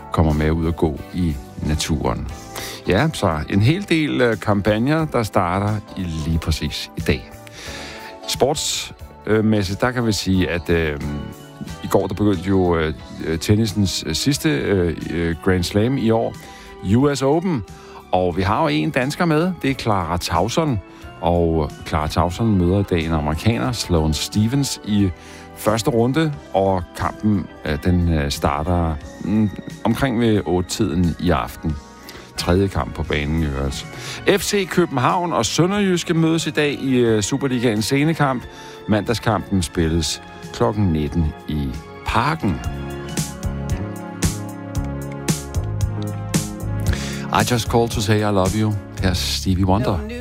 kommer med ud og gå i naturen. Ja, så en hel del kampagner, der starter lige præcis i dag. Sportsmæssigt, der kan vi sige, at i går der begyndte jo tennisens sidste Grand Slam i år, US Open, og vi har jo en dansker med, det er Clara Tauson, og Clara Tauson møder i dag en amerikaner, Sloane Stephens, i første runde, og kampen den starter omkring ved 8-tiden i aften. Tredje kamp på banen i øvrigt. FC København og Sønderjyske mødes i dag i Superligaens scenekamp. Mandagskampen spilles kl. 19 i Parken. I just called to say I love you. Her er Stevie Wonder.